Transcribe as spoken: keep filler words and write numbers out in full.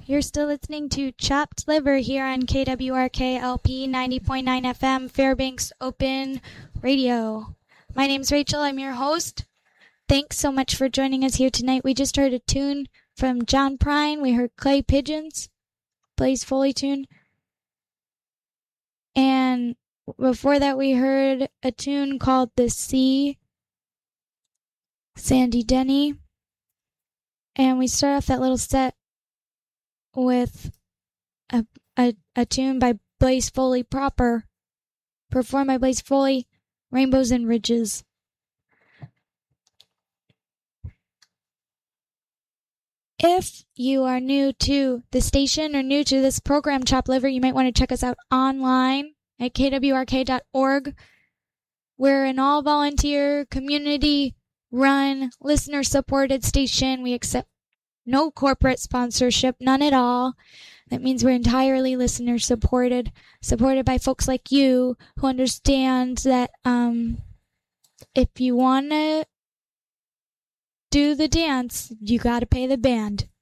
You're still listening to Chopped Liver here on K W R K L P ninety point nine F M, Fairbanks Open Radio. My name's Rachel. I'm your host. Thanks so much for joining us here tonight. We just heard a tune from John Prine. We heard Clay Pigeons, Blaze Foley tune. And before that, we heard a tune called The Sea, Sandy Denny. And we start off that little set with a, a, a tune by Blaze Foley proper, performed by Blaze Foley, Rainbows and Ridges. If you are new to the station or new to this program, Chopped Liver, you might want to check us out online at K W R K dot org. We're an all-volunteer, community-run, listener-supported station. We accept no corporate sponsorship, none at all. That means we're entirely listener-supported, supported by folks like you who understand that um, if you want to do the dance, you got to pay the band.